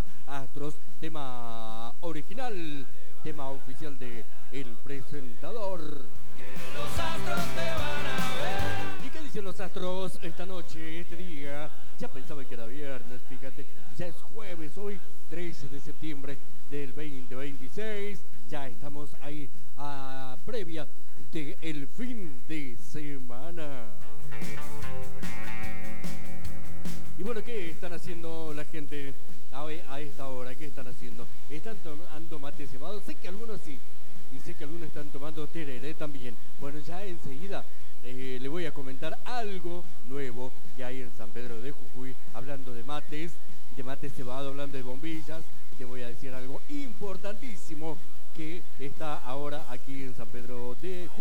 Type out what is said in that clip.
tema Astros, tema original, tema oficial de El Presentador. Los astros te van a ver. ¿Y qué dicen los astros esta noche, este día? Ya pensaba que era viernes, fíjate, ya es jueves, hoy 13 de septiembre del 2026, ya estamos ahí a previa del fin de semana. Y bueno, ¿qué están haciendo la gente a esta hora? ¿Qué están haciendo? ¿Están tomando mate cebado? Sé que algunos sí, y sé que algunos están tomando tereré también. Bueno, ya enseguida le voy a comentar algo nuevo que hay en San Pedro de Jujuy, hablando de mate cebado, hablando de bombillas. Te voy a decir algo importantísimo que está ahora aquí en San Pedro de Jujuy.